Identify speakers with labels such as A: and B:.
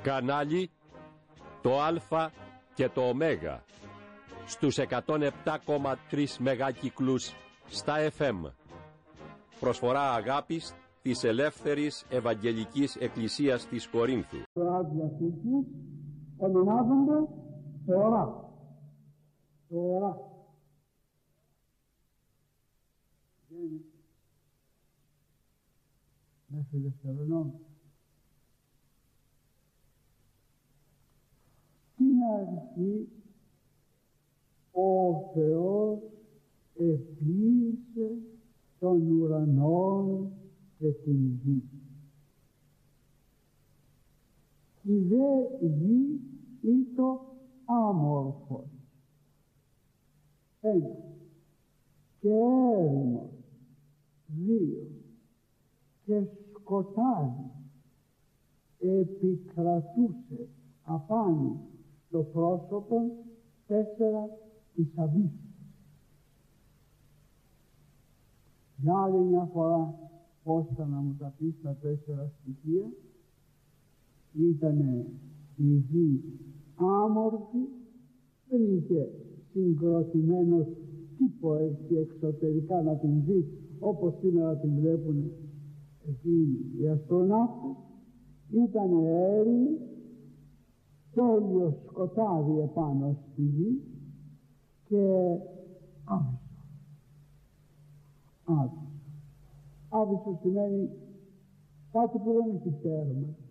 A: Κανάλι το Α και το Ω στους 107,3 μεγάκυκλους στα FM. Προσφορά αγάπης της Ελεύθερης Ευαγγελικής Εκκλησίας της Κορίνθου.
B: Διαθήκης ονομάζονται Θεορά. Θεορά. Μέχρι Δευτερονόμου. Στην αρχή ο Θεός επίησε τον ουρανό και την γη. Η δε γη ήτο άμορφος. Ένα. Και έρημος. Δύο. Και σκοτάδι επικρατούσε απάνω στο πρόσωπο 4 της αβύσσου. Για άλλη μια φορά πώς θα να μου τα πεις τα 4 στοιχεία. Ήτανε η γη άμορφη, δεν είχε συγκροτημένος τύπο έτσι εξωτερικά να την δεις όπως σήμερα την βλέπουν εκεί οι αστροναύτες. Ήτανε έρημη, τέλειο σκοτάδι επάνω στη γη και άβυσσο. Άβυσσο σημαίνει κάτι που δεν έχει τέρμα.